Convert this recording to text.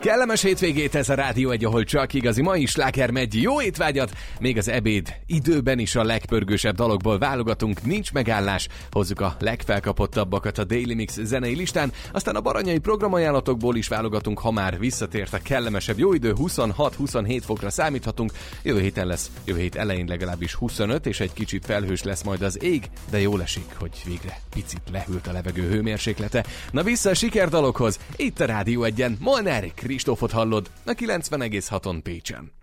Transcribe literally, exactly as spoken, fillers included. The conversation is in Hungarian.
Kellemes hétvégét, ez a Rádió egy, ahol csak igazi mai sláger megy. Jó étvágyat! Még az ebéd időben is a legpörgősebb dalokból válogatunk, nincs megállás. Hozzuk a legfelkapottabbakat a Daily Mix zenei listán, aztán a baranyai programajánlatokból is válogatunk, ha már visszatért a kellemesebb jó idő, huszonhat-huszonhét fokra számíthatunk. Jövő héten lesz, jövő hét elején legalábbis huszonöt, és egy kicsit felhős lesz majd az ég, de jól esik, hogy végre picit lehűlt a levegő hőmérséklete. Na vissza a sikerdalokhoz, itt a Rádió egyen, Molnár Kristófot hallod, a kilencven egész haton Pécsen.